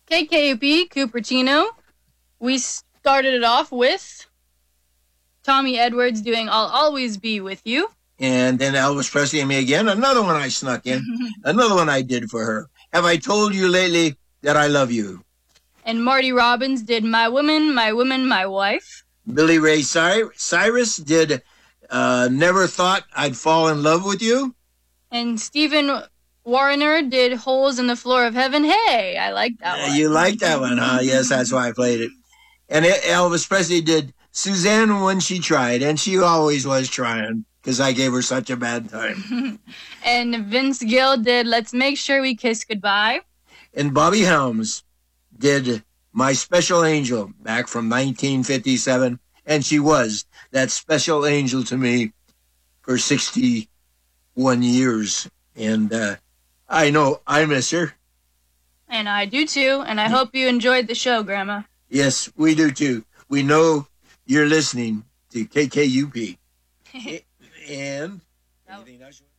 KKUP Cupertino. We started it off with Tommy Edwards doing I'll Always Be With You. And then Elvis Presley and me again. Another one I snuck in. Another one I did for her. Have I told you lately that I love you? And Marty Robbins did My Woman, My Woman, My Wife. Billy Ray Cyrus did Never Thought I'd Fall in Love with You. And Stephen Warner did Holes in the Floor of Heaven. Hey, I like that one. You like that one, huh? Yes, that's why I played it. And Elvis Presley did Suzanne When She Tried, and she always was trying because I gave her such a bad time. And Vince Gill did Let's Make Sure We Kiss Goodbye. And Bobby Helms did My Special Angel back from 1957, and she was that special angel to me for 61 years. And I know I miss her. And I do too, and I hope you enjoyed the show, Grandma. Yes, we do too. We know you're listening to KKUP. And anything else?